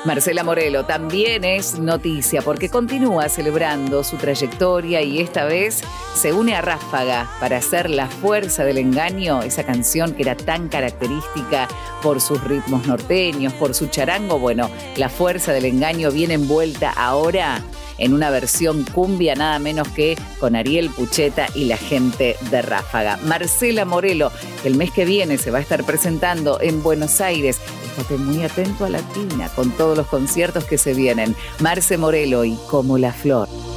Marcela Morelo también es noticia porque continúa celebrando su trayectoria y esta vez se une a Ráfaga para hacer La Fuerza del Engaño, esa canción que era tan característica por sus ritmos norteños, por su charango. Bueno, La Fuerza del Engaño viene envuelta ahora en una versión cumbia, nada menos que con Ariel Pucheta y la gente de Ráfaga. Marcela Morelo, que el mes que viene se va a estar presentando en Buenos Aires. Estate muy atento a Latina con todos los conciertos que se vienen. Marce Morelo y Como la Flor.